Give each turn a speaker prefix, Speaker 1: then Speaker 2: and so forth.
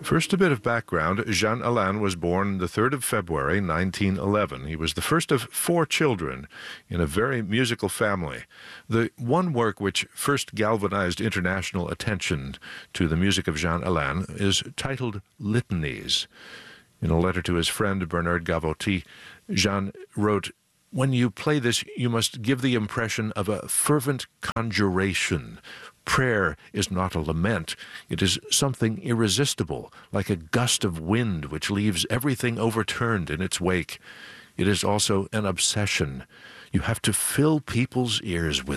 Speaker 1: First, a bit of background. Jean Alain was born the 3rd of February, 1911. He was the first of 4 children in a very musical family. The one work which first galvanized international attention to the music of Jean Alain is titled Litanies. In a letter to his friend Bernard Gavotti, Jean wrote, "When you play this, you must give the impression of a fervent conjuration. Prayer is not a lament. It is something irresistible, like a gust of wind which leaves everything overturned in its wake. It is also an obsession. You have to fill people's ears with